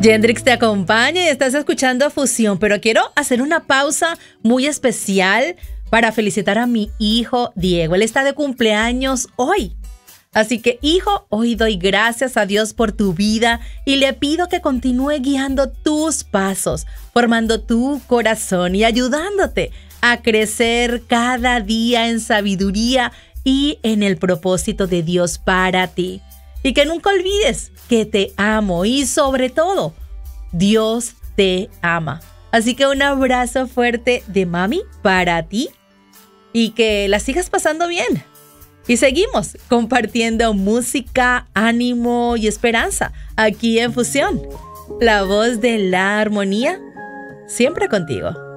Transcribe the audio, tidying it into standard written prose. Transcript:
Gendrix te acompaña y estás escuchando Fusión, pero quiero hacer una pausa muy especial para felicitar a mi hijo Diego. Él está de cumpleaños hoy. Así que, hijo, hoy doy gracias a Dios por tu vida y le pido que continúe guiando tus pasos, formando tu corazón y ayudándote a crecer cada día en sabiduría y en el propósito de Dios para ti. Y que nunca olvides que te amo y sobre todo, Dios te ama. Así que un abrazo fuerte de mami para ti y que la sigas pasando bien. Y seguimos compartiendo música, ánimo y esperanza aquí en Fusión. La voz de la armonía, siempre contigo.